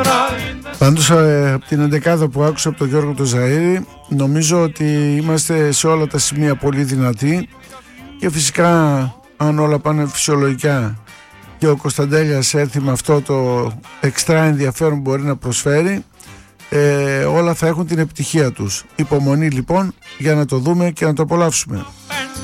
Πάντως από την εντεκάδα που άκουσα από τον Γιώργο τον Ζαΐρη, νομίζω ότι είμαστε σε όλα τα σημεία πολύ δυνατοί και φυσικά αν όλα πάνε φυσιολογικά και ο Κωνσταντέλιας έρθει με αυτό το εξτρά ενδιαφέρον που μπορεί να προσφέρει, όλα θα έχουν την επιτυχία τους. Υπομονή λοιπόν για να το δούμε και να το απολαύσουμε.